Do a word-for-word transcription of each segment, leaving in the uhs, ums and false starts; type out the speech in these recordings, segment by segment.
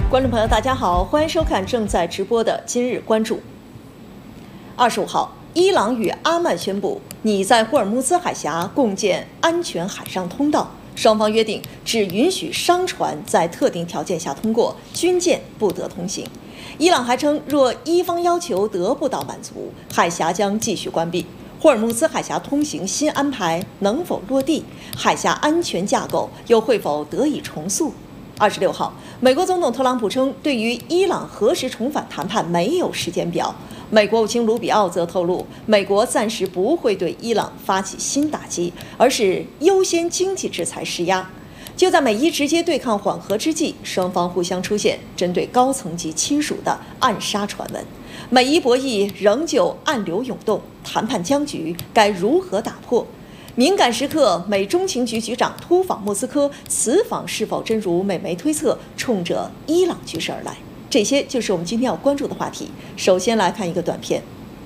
观众朋友，大家好，欢迎收看正在直播的今日关注。二十五号，伊朗与阿曼宣布拟在霍尔木兹海峡共建安全海上通道，双方约定只允许商船在特定条件下通过，军舰不得通行。伊朗还称，若伊方要求得不到满足，海峡将继续关闭。霍尔木兹海峡通行新安排能否落地？海峡安全架构又会否得以重塑？二十六号，美国总统特朗普称，对于伊朗何时重返谈判没有时间表。美国国务卿卢比奥则透露，美国暂时不会对伊朗发起新打击，而是优先经济制裁施压。就在美伊直接对抗缓和之际，双方互相出现针对高层级亲属的暗杀传闻。美伊博弈仍旧暗流涌动，谈判僵局该如何打破？敏感时刻，美中情局局长突访莫斯科，此访是否真如美媒推测，冲着伊朗局势而来？这些就是我们今天要关注的话题。首先来看一个短片。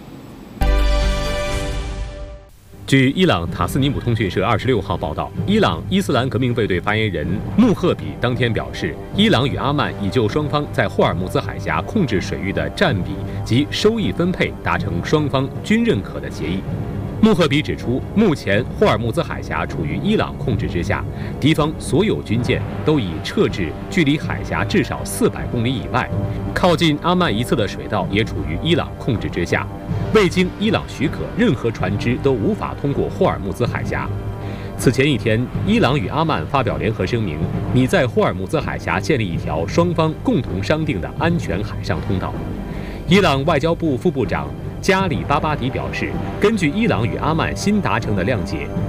据伊朗塔斯尼姆通讯社二十六号报道，伊朗伊斯兰革命卫队发言人穆赫比当天表示，伊朗与阿曼已就双方在霍尔木兹海峡控制水域的占比及收益分配达成双方均认可的协议。穆赫比指出，目前霍尔木兹海峡处于伊朗控制之下，敌方所有军舰都已撤至距离海峡至少四百公里以外，靠近阿曼一侧的水道也处于伊朗控制之下。未经伊朗许可，任何船只都无法通过霍尔木兹海峡。此前一天，伊朗与阿曼发表联合声明，拟在霍尔木兹海峡建立一条双方共同商定的安全海上通道。伊朗外交部副部长加里巴巴迪表示，根据伊朗与阿曼新达成的谅解，